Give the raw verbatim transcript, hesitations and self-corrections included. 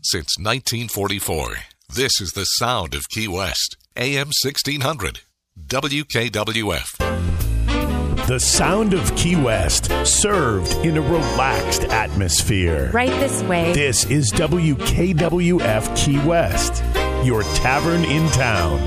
since nineteen forty-four. This is the sound of Key West. A M sixteen hundred. W K W F. The sound of Key West, served in a relaxed atmosphere. Right this way. This is W K W F Key West, your tavern in town.